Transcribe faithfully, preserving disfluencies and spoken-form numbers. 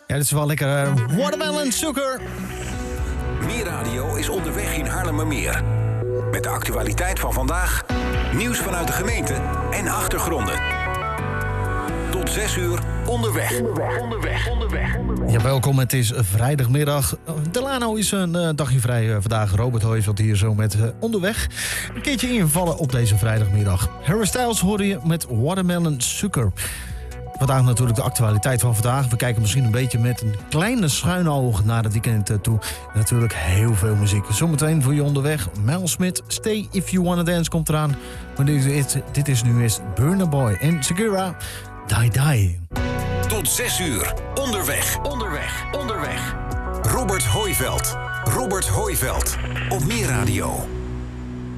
Ja, dit is wel lekker. Uh, watermelon sugar. Meer Radio is onderweg in Haarlemmermeer. Met de actualiteit van vandaag, nieuws vanuit de gemeente en achtergronden. Tot zes uur onderweg. Onderweg, onderweg, onderweg. Ja, welkom. Het is vrijdagmiddag. Delano is een uh, dagje vrij uh, vandaag. Robert Hooijveld hier zo met uh, onderweg. Een keertje invallen op deze vrijdagmiddag. Harry Styles hoorde je met Watermelon Sugar. Vandaag natuurlijk de actualiteit van vandaag. We kijken misschien een beetje met een kleine schuine oog naar het weekend toe. En natuurlijk heel veel muziek. Zometeen voor je onderweg. Mel Smith, Stay If You Wanna Dance komt eraan. Maar dit is, dit is nu eens Burna Boy en Segura, Die Die. Tot zes uur. Onderweg, onderweg, onderweg. Robert Hooijveld. Robert Hooijveld. Op Meer Radio.